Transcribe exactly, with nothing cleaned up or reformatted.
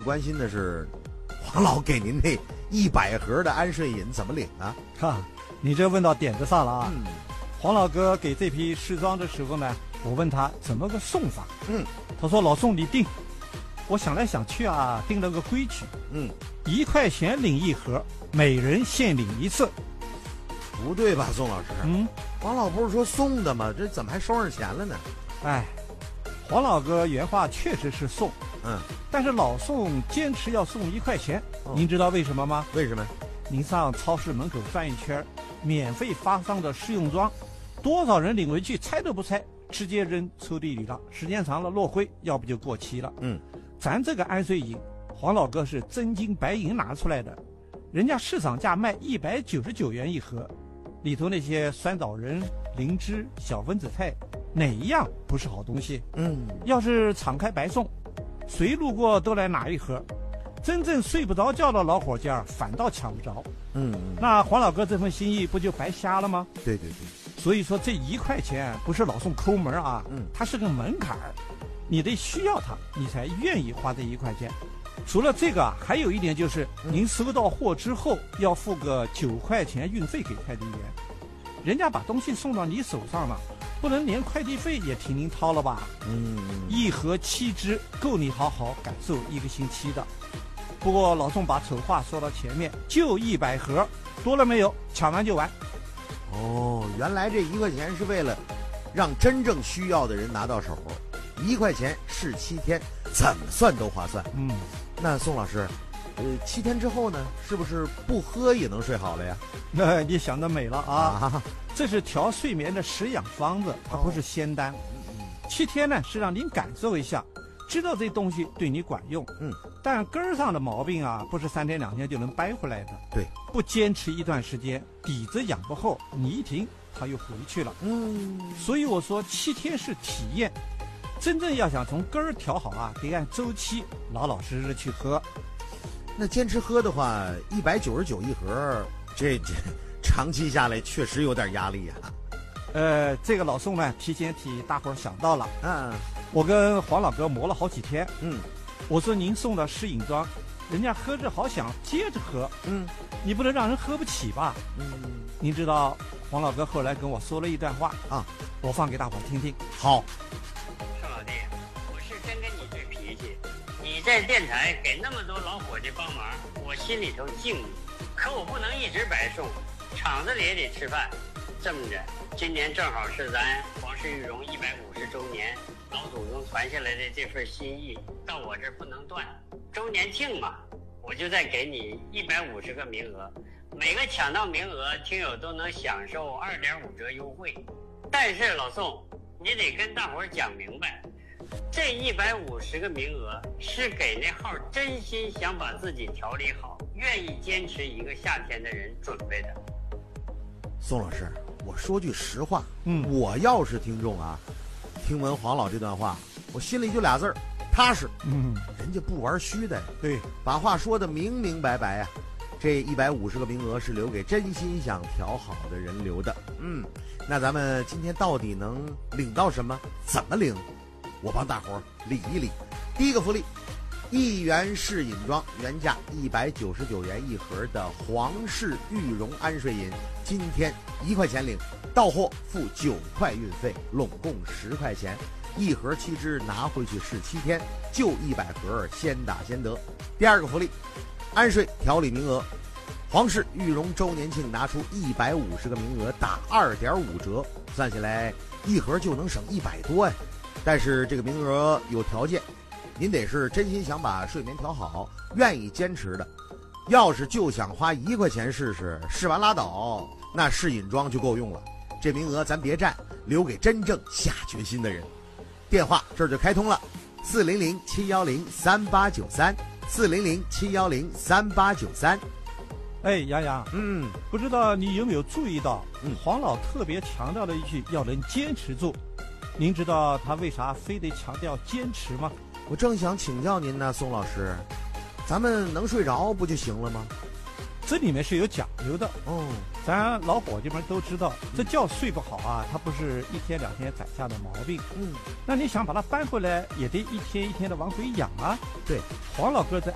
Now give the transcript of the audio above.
关心的是，黄老给您那一百盒的安睡饮怎么领啊？ 哈，你这问到点子上了啊！ 嗯， 黄老哥给这批试装的时候呢，我问他怎么个送法， 嗯， 他说老宋你定。我想来想去啊，定了个规矩， 嗯， 一块钱领一盒，每人限领一次。 不对吧，宋老师？ 嗯， 黄老不是说送的吗？这怎么还收上钱了呢？ 哎，黄老哥原话确实是送， 嗯， 但是老宋坚持要送一块钱， 哦、 您知道为什么吗？ 为什么？ 您上超市门口转一圈，免费发放的试用装，多少人领回去拆都不拆，直接扔抽屉里了，时间长了落灰，要不就过期了。 嗯， 咱这个安睡饮，黄老哥是真金白银拿出来的，人家市场价卖一百九十九元一盒，里头那些酸枣仁、灵芝、小分子肽，哪一样不是好东西？ 嗯， 要是敞开白送，谁路过都来拿一盒，真正睡不着觉的老伙计儿反倒抢不着。 嗯， 那黄老哥这份心意不就白瞎了吗？ 对对对， 所以说这一块钱不是老宋抠门啊， 嗯， 它是个门槛儿，你得需要它，你才愿意花这一块钱。除了这个啊，还有一点就是， 嗯、 您收到货之后要付个九块钱运费给快递员，人家把东西送到你手上了，不能连快递费也替您掏了吧？ 嗯， 一盒七支够你好好感受一个星期的。不过老宋把丑话说到前面，就一百盒，多了没有？抢完就完。 哦，原来这一块钱是为了让真正需要的人拿到手，一块钱试七天，怎么算都划算。 嗯， 那宋老师，呃，七天之后呢，是不是不喝也能睡好了呀？ 那你想得美了啊！ 啊， 这是调睡眠的食养方子，它不是仙丹。七天呢是让您感受一下，知道这东西对你管用。 嗯， 但根儿上的毛病啊，不是三天两天就能掰回来的。 对， 不坚持一段时间，底子养不厚，你一停，它又回去了。 嗯， 所以我说七天是体验，真正要想从根儿调好啊，得按周期老老实实去喝。 那坚持喝的话，一百九十九一盒，这这长期下来确实有点压力呀、啊。 呃，这个老宋呢，提前替大伙儿想到了。 嗯， 我跟黄老哥磨了好几天。 嗯， 我说您送的试饮装，人家喝着好想接着喝。 嗯， 你不能让人喝不起吧？ 嗯， 您知道黄老哥后来跟我说了一段话啊， 我放给大伙儿听听。 好。 宋老弟，我是真跟你对脾气。你在电台给那么多老伙计帮忙，我心里头敬你。可我不能一直白送，厂子里也得吃饭。这么着，今年正好是咱黄氏玉荣一百五十周年，老祖宗传下来的这份心意，到我这儿不能断。周年庆嘛，我就再给你一百五十个名额，每个抢到名额，听友都能享受二点五折优惠。但是老宋，你得跟大伙儿讲明白，这一百五十个名额是给那号真心想把自己调理好、愿意坚持一个夏天的人准备的。 宋老师，我说句实话， 嗯， 我要是听众啊，听闻黄老这段话，我心里就俩字儿：踏实。 嗯， 人家不玩虚的， 对， 把话说得明明白白呀、啊。这一百五十个名额是留给真心想调好的人留的。嗯，那咱们今天到底能领到什么？怎么领？我帮大伙儿理一理。第一个福利，一元试饮装，原价一百九十九元一盒的皇氏玉荣安睡饮，今天一块钱领，到货付九块运费，拢共十块钱。一盒七支拿回去试七天，就一百盒，先打先得。第二个福利，安睡调理名额，皇氏玉荣周年庆拿出一百五十个名额，打二点五折，算下来一盒就能省一百多呀。但是这个名额有条件，您得是真心想把睡眠调好，愿意坚持的。要是就想花一块钱试试，试完拉倒，那试饮装就够用了。这名额咱别占，留给真正下决心的人。电话这儿就开通了，四零零七幺零三八九三，四零零七幺零三八九三。 哎，杨洋， 嗯， 不知道你有没有注意到， 嗯， 黄老特别强调了一句要能坚持住。您知道他为啥非得强调坚持吗？ 我正想请教您呢，宋老师，咱们能睡着不就行了吗？ 这里面是有讲究的哦。 咱老伙计们都知道，这觉睡不好啊，它不是一天两天攒下的毛病。 嗯， 那你想把它搬回来，也得一天一天的往回养啊。 对， 黄老哥在